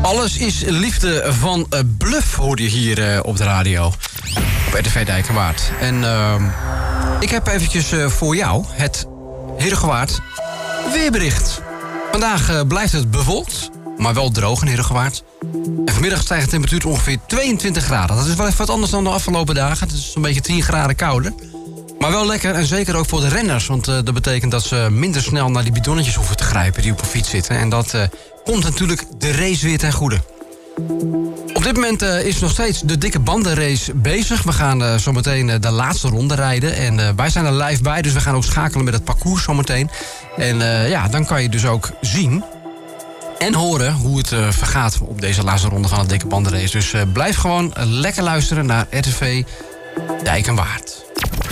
Alles is liefde van Bluff, hoorde je hier op de radio. Op RTV Dijk en Waard. En ik heb eventjes voor jou het Heerhugowaard weerbericht. Vandaag blijft het bewolkt, maar wel droog in Heerhugowaard. En vanmiddag stijgt de temperatuur tot ongeveer 22 graden. Dat is wel even wat anders dan de afgelopen dagen. Het is zo'n beetje 10 graden kouder. Maar wel lekker en zeker ook voor de renners. Want dat betekent dat ze minder snel naar die bidonnetjes hoeven te grijpen die op een fiets zitten. En dat komt natuurlijk de race weer ten goede. Op dit moment is nog steeds de dikke bandenrace bezig. We gaan zometeen de laatste ronde rijden. En wij zijn er live bij, dus we gaan ook schakelen met het parcours zometeen. En dan kan je dus ook zien en horen hoe het vergaat op deze laatste ronde van de dikke bandenrace. Dus blijf gewoon lekker luisteren naar RTV Dijk en Waard.